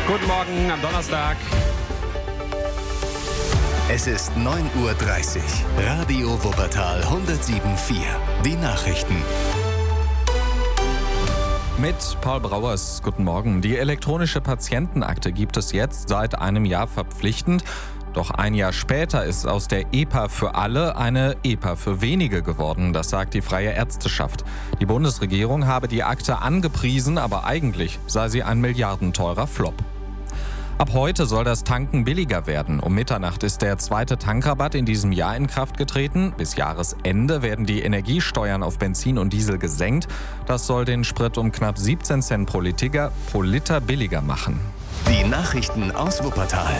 Guten Morgen am Donnerstag. Es ist 9:30 Uhr. Radio Wuppertal 107.4. Die Nachrichten. Mit Paul Brauers, guten Morgen. Die elektronische Patientenakte gibt es jetzt seit einem Jahr verpflichtend. Doch ein Jahr später ist aus der EPA für alle eine EPA für wenige geworden, das sagt die Freie Ärzteschaft. Die Bundesregierung habe die Akte angepriesen, aber eigentlich sei sie ein milliardenteurer Flop. Ab heute soll das Tanken billiger werden. Um Mitternacht ist der zweite Tankrabatt in diesem Jahr in Kraft getreten. Bis Jahresende werden die Energiesteuern auf Benzin und Diesel gesenkt. Das soll den Sprit um knapp 17 Cent pro Liter billiger machen. Die Nachrichten aus Wuppertal.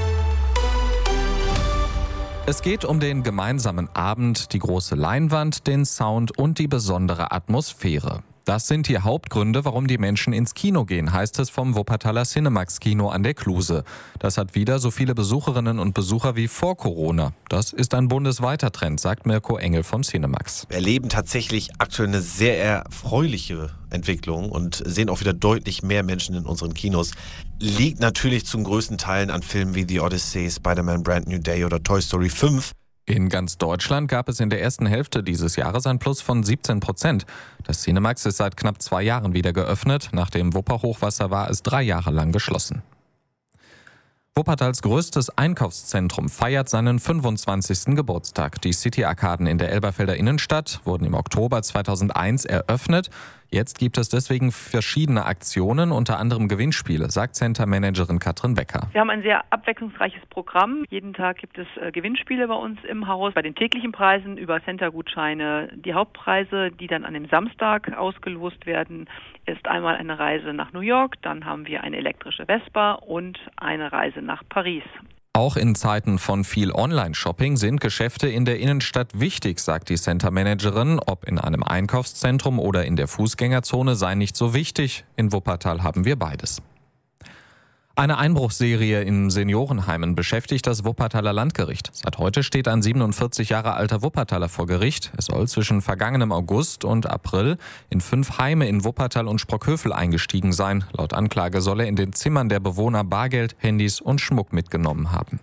Es geht um den gemeinsamen Abend, die große Leinwand, den Sound und die besondere Atmosphäre. Das sind die Hauptgründe, warum die Menschen ins Kino gehen, heißt es vom Wuppertaler Cinemax-Kino an der Kluse. Das hat wieder so viele Besucherinnen und Besucher wie vor Corona. Das ist ein bundesweiter Trend, sagt Mirko Engel vom Cinemax. Wir erleben tatsächlich aktuell eine sehr erfreuliche Entwicklung und sehen auch wieder deutlich mehr Menschen in unseren Kinos. Liegt natürlich zum größten Teil an Filmen wie The Odyssey, Spider-Man Brand New Day oder Toy Story 5. In ganz Deutschland gab es in der ersten Hälfte dieses Jahres ein Plus von 17%. Das Cinemax ist seit knapp 2 Jahren wieder geöffnet. Nach dem Wupper-Hochwasser war es 3 Jahre lang geschlossen. Wuppertals größtes Einkaufszentrum feiert seinen 25. Geburtstag. Die City-Arkaden in der Elberfelder Innenstadt wurden im Oktober 2001 eröffnet. Jetzt gibt es deswegen verschiedene Aktionen, unter anderem Gewinnspiele, sagt Center-Managerin Katrin Becker. Wir haben ein sehr abwechslungsreiches Programm. Jeden Tag gibt es Gewinnspiele bei uns im Haus. Bei den täglichen Preisen über Center-Gutscheine. Die Hauptpreise, die dann an dem Samstag ausgelost werden, ist einmal eine Reise nach New York, dann haben wir eine elektrische Vespa und eine Reise nach Paris. Auch in Zeiten von viel Online-Shopping sind Geschäfte in der Innenstadt wichtig, sagt die Center-Managerin. Ob in einem Einkaufszentrum oder in der Fußgängerzone sei nicht so wichtig. In Wuppertal haben wir beides. Eine Einbruchsserie in Seniorenheimen beschäftigt das Wuppertaler Landgericht. Seit heute steht ein 47 Jahre alter Wuppertaler vor Gericht. Es soll zwischen vergangenem August und April in 5 Heime in Wuppertal und Sprockhövel eingestiegen sein. Laut Anklage soll er in den Zimmern der Bewohner Bargeld, Handys und Schmuck mitgenommen haben.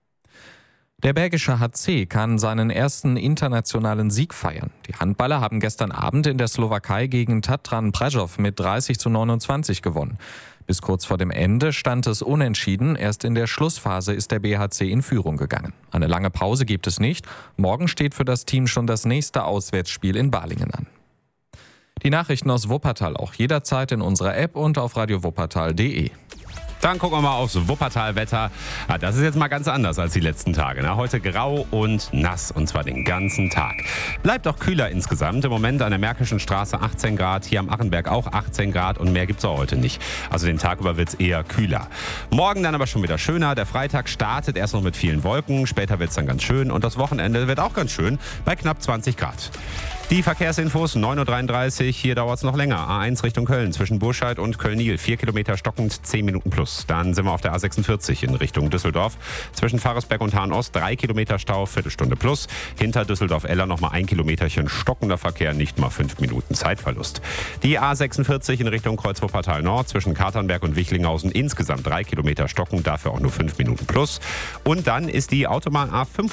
Der Bergische HC kann seinen ersten internationalen Sieg feiern. Die Handballer haben gestern Abend in der Slowakei gegen Tatran Prešov mit 30:29 gewonnen. Bis kurz vor dem Ende stand es unentschieden. Erst in der Schlussphase ist der BHC in Führung gegangen. Eine lange Pause gibt es nicht. Morgen steht für das Team schon das nächste Auswärtsspiel in Balingen an. Die Nachrichten aus Wuppertal auch jederzeit in unserer App und auf radiowuppertal.de. Dann gucken wir mal aufs Wuppertal-Wetter. Das ist jetzt mal ganz anders als die letzten Tage. Heute grau und nass und zwar den ganzen Tag. Bleibt auch kühler insgesamt. Im Moment an der Märkischen Straße 18 Grad, hier am Achenberg auch 18 Grad und mehr gibt es auch heute nicht. Also den Tag über wird es eher kühler. Morgen dann aber schon wieder schöner. Der Freitag startet erst noch mit vielen Wolken, später wird es dann ganz schön und das Wochenende wird auch ganz schön bei knapp 20 Grad. Die Verkehrsinfos, 9:33 Uhr, hier dauert es noch länger. A1 Richtung Köln, zwischen Burscheid und Köln-Niel, 4 Kilometer stockend, 10 Minuten plus. Dann sind wir auf der A46 in Richtung Düsseldorf. Zwischen Pfarrersberg und Hahn-Ost, 3 Kilometer Stau, Viertelstunde plus. Hinter Düsseldorf-Eller nochmal 1 Kilometerchen stockender Verkehr, nicht mal 5 Minuten Zeitverlust. Die A46 in Richtung Kreuz-Wuppertal-Nord, zwischen Katernberg und Wichlinghausen, insgesamt 3 Kilometer stockend, dafür auch nur 5 Minuten plus. Und dann ist die Autobahn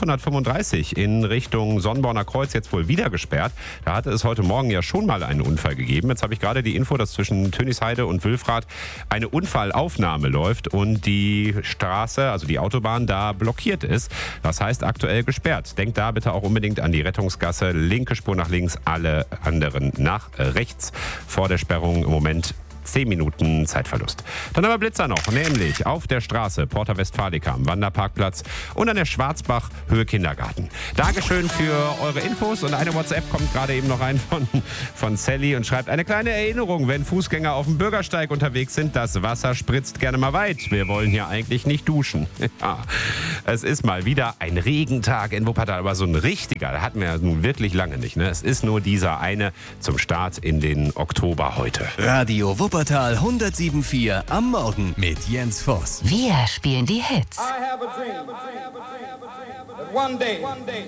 A535 in Richtung Sonnborner Kreuz jetzt wohl wieder gesperrt. Da hatte es heute Morgen ja schon mal einen Unfall gegeben. Jetzt habe ich gerade die Info, dass zwischen Tönisheide und Wülfrath eine Unfallaufnahme läuft und die Straße, also die Autobahn, da blockiert ist. Das heißt aktuell gesperrt. Denkt da bitte auch unbedingt an die Rettungsgasse. Linke Spur nach links, alle anderen nach rechts. Vor der Sperrung im Moment 10 Minuten Zeitverlust. Dann haben wir Blitzer noch, nämlich auf der Straße Porta Westfalica am Wanderparkplatz und an der Schwarzbach Höhe Kindergarten. Dankeschön für eure Infos und eine WhatsApp kommt gerade eben noch rein von Sally und schreibt: Eine kleine Erinnerung, wenn Fußgänger auf dem Bürgersteig unterwegs sind, das Wasser spritzt gerne mal weit. Wir wollen hier eigentlich nicht duschen. Ja, es ist mal wieder ein Regentag in Wuppertal, aber so ein richtiger, da hatten wir ja nun wirklich lange nicht. Ne? Es ist nur dieser eine zum Start in den Oktober heute. Radio Wuppertal 107.4 am Morgen mit Jens Voss. Wir spielen die Hits. I have a dream that one day